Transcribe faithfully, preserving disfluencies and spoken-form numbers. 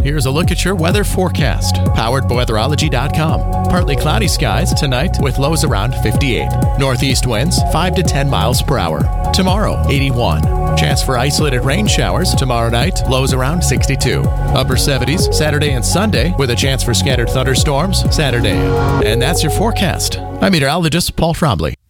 Here's a look at your weather forecast, powered by weatherology dot com. Partly cloudy skies tonight with lows around fifty-eight. Northeast winds five to ten miles per hour. Tomorrow, eighty-one. Chance for isolated rain showers tomorrow night, lows around sixty-two. Upper seventies Saturday and Sunday with a chance for scattered thunderstorms Saturday. And that's your forecast. I'm meteorologist Paul Trombley.